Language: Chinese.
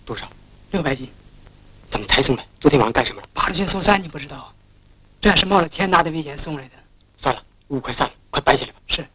多少 ？600斤。 怎么才送来？昨天晚上干什么了？ 八路军送伞你不知道？这是冒着天大的危险送来的。 算了，5块散了，快搬下来吧。 是。